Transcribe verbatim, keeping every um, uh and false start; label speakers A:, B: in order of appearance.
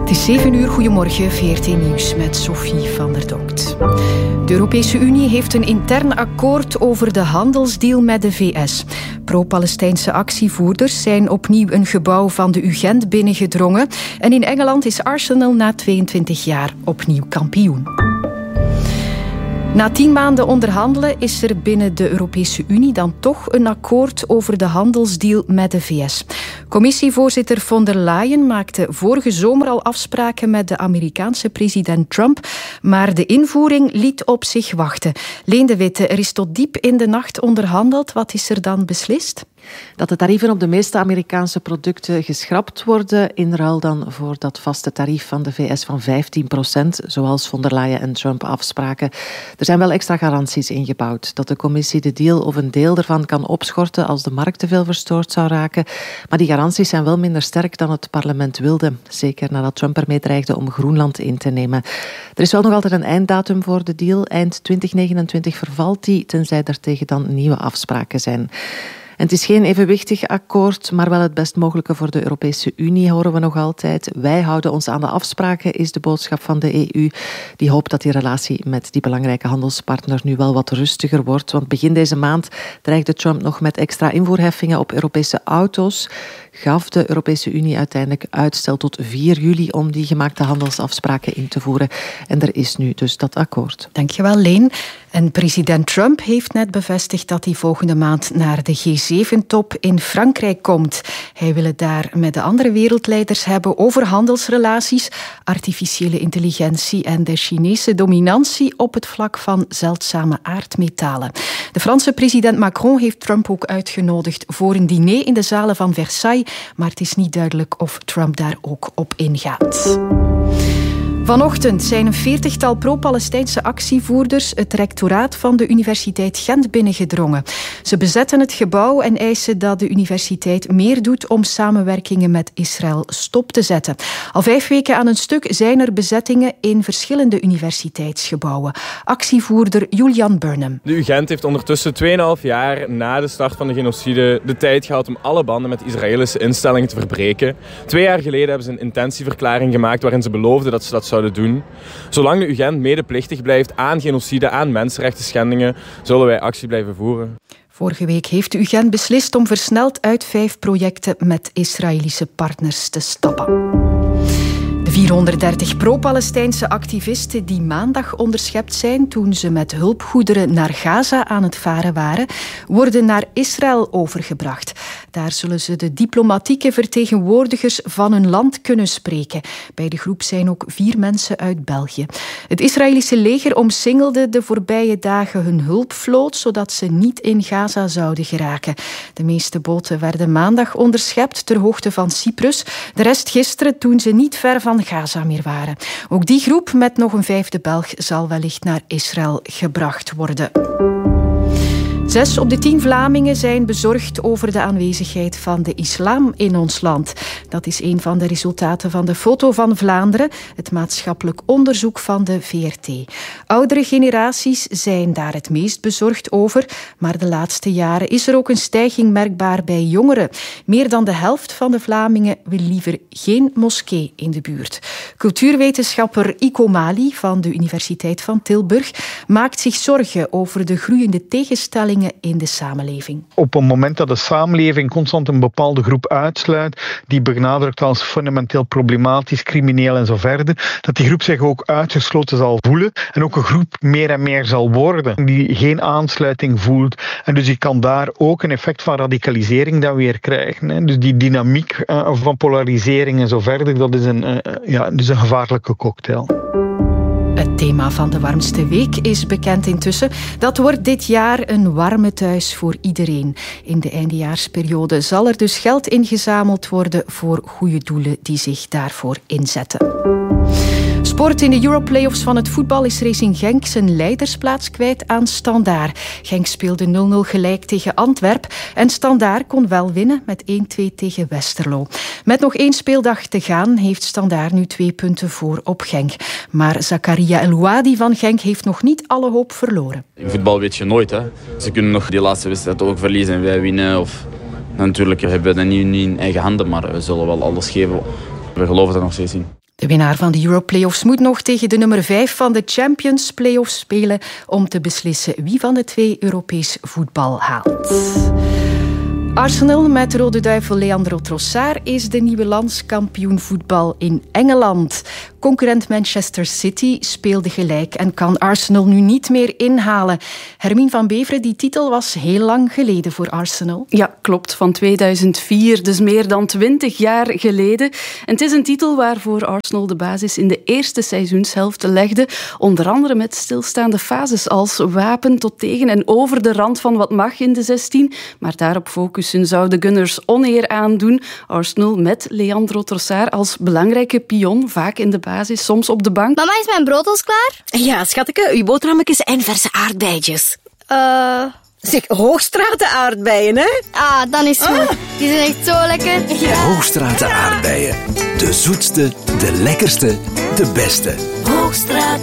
A: Het is zeven uur, goedemorgen, V R T Nieuws met Sophie van der Donkt. De Europese Unie heeft een intern akkoord over de handelsdeal met de V S. Pro-Palestijnse actievoerders zijn opnieuw een gebouw van de U Gent binnengedrongen. En in Engeland is Arsenal na tweeëntwintig jaar opnieuw kampioen. Na tien maanden onderhandelen is er binnen de Europese Unie dan toch een akkoord over de handelsdeal met de V S. Commissievoorzitter von der Leyen maakte vorige zomer al afspraken met de Amerikaanse president Trump, maar de invoering liet op zich wachten. Leen de Witte, er is tot diep in de nacht onderhandeld. Wat is er dan beslist?
B: Dat de tarieven op de meeste Amerikaanse producten geschrapt worden in ruil dan voor dat vaste tarief van de V S van vijftien procent, zoals von der Leyen en Trump afspraken. Er zijn wel extra garanties ingebouwd dat de commissie de deal of een deel ervan kan opschorten als de markt te veel verstoord zou raken. Maar die garanties zijn wel minder sterk dan het parlement wilde, zeker nadat Trump ermee dreigde om Groenland in te nemen. Er is wel nog altijd een einddatum voor de deal. Eind twintig negenentwintig vervalt die, tenzij er tegen dan nieuwe afspraken zijn. En het is geen evenwichtig akkoord, maar wel het best mogelijke voor de Europese Unie, horen we nog altijd. Wij houden ons aan de afspraken, is de boodschap van de E U. Die hoopt dat die relatie met die belangrijke handelspartner nu wel wat rustiger wordt. Want begin deze maand dreigde Trump nog met extra invoerheffingen op Europese auto's. Gaf de Europese Unie uiteindelijk uitstel tot vier juli om die gemaakte handelsafspraken in te voeren. En er is nu dus dat akkoord.
A: Dankjewel, Leen. En president Trump heeft net bevestigd dat hij volgende maand naar de G zeven top in Frankrijk komt. Hij wil het daar met de andere wereldleiders hebben over handelsrelaties, artificiële intelligentie en de Chinese dominantie op het vlak van zeldzame aardmetalen. De Franse president Macron heeft Trump ook uitgenodigd voor een diner in de zalen van Versailles, maar het is niet duidelijk of Trump daar ook op ingaat. Vanochtend zijn een veertigtal pro-Palestijnse actievoerders het rectoraat van de Universiteit Gent binnengedrongen. Ze bezetten het gebouw en eisen dat de universiteit meer doet om samenwerkingen met Israël stop te zetten. Al vijf weken aan een stuk zijn er bezettingen in verschillende universiteitsgebouwen. Actievoerder Julian Burnham.
C: De U Gent heeft ondertussen tweeënhalf jaar na de start van de genocide de tijd gehad om alle banden met Israëlische instellingen te verbreken. Twee jaar geleden hebben ze een intentieverklaring gemaakt waarin ze beloofden dat ze dat zouden doen. Zolang de U Gent medeplichtig blijft aan genocide, aan mensenrechten schendingen, zullen wij actie blijven voeren.
A: Vorige week heeft de U Gent beslist om versneld uit vijf projecten met Israëlische partners te stappen. De vierhonderddertig pro-Palestijnse activisten die maandag onderschept zijn toen ze met hulpgoederen naar Gaza aan het varen waren, worden naar Israël overgebracht. Daar zullen ze de diplomatieke vertegenwoordigers van hun land kunnen spreken. Bij de groep zijn ook vier mensen uit België. Het Israëlische leger omsingelde de voorbije dagen hun hulpvloot, zodat ze niet in Gaza zouden geraken. De meeste boten werden maandag onderschept ter hoogte van Cyprus. De rest gisteren toen ze niet ver van Gaza meer waren. Ook die groep met nog een vijfde Belg zal wellicht naar Israël gebracht worden. Zes op de tien Vlamingen zijn bezorgd over de aanwezigheid van de islam in ons land. Dat is een van de resultaten van de Foto van Vlaanderen, het maatschappelijk onderzoek van de V R T. Oudere generaties zijn daar het meest bezorgd over, maar de laatste jaren is er ook een stijging merkbaar bij jongeren. Meer dan de helft van de Vlamingen wil liever geen moskee in de buurt. Cultuurwetenschapper Iko Mali van de Universiteit van Tilburg maakt zich zorgen over de groeiende tegenstellingen in de samenleving.
D: Op het moment dat de samenleving constant een bepaalde groep uitsluit, die benadrukt als fundamenteel problematisch, crimineel en zo verder, dat die groep zich ook uitgesloten zal voelen en ook een groep meer en meer zal worden die geen aansluiting voelt. En dus je kan daar ook een effect van radicalisering dan weer krijgen. Dus die dynamiek van polarisering en zo verder, dat is een, ja, dus een gevaarlijke cocktail.
A: Het thema van de warmste week is bekend intussen. Dat wordt dit jaar een warme thuis voor iedereen. In de eindejaarsperiode zal er dus geld ingezameld worden voor goede doelen die zich daarvoor inzetten. Sport in de Europlayoffs van het voetbal is Racing Genk zijn leidersplaats kwijt aan Standaard. Genk speelde nul nul gelijk tegen Antwerp en Standaard kon wel winnen met één twee tegen Westerlo. Met nog één speeldag te gaan heeft Standaard nu twee punten voor op Genk. Maar Zakaria El-Ouadi van Genk heeft nog niet alle hoop verloren.
E: In voetbal weet je nooit. Hè. Ze kunnen nog die laatste wedstrijd ook verliezen en wij winnen. Of... Natuurlijk hebben we dat niet in eigen handen, maar we zullen wel alles geven. We geloven er nog steeds in.
A: De winnaar van de Euro-playoffs moet nog tegen de nummer vijf van de Champions Playoffs spelen om te beslissen wie van de twee Europees voetbal haalt. Arsenal met Rode Duivel Leandro Trossard is de nieuwe landskampioen voetbal in Engeland. Concurrent Manchester City speelde gelijk en kan Arsenal nu niet meer inhalen. Hermine van Beveren, die titel was heel lang geleden voor Arsenal.
F: Ja, klopt, van tweeduizend vier, dus meer dan twintig jaar geleden. En het is een titel waarvoor Arsenal de basis in de eerste seizoenshelft legde. Onder andere met stilstaande fases als wapen tot tegen en over de rand van wat mag in de zestien. Maar daarop focussen zou de Gunners oneer aandoen. Arsenal met Leandro Trossard als belangrijke pion, vaak in de basis, soms op de bank.
G: Mama, is mijn brood al klaar?
H: Ja, schatje, uw boterhammetjes en verse aardbeidjes.
G: Eh... Uh...
H: Zeg, Hoogstraten aardbeien, hè?
G: Ah, dan is het goed. Ah. Die zijn echt zo lekker.
I: Ja. Hoogstraten aardbeien. De zoetste, de lekkerste, de beste.
H: Hoogstraten.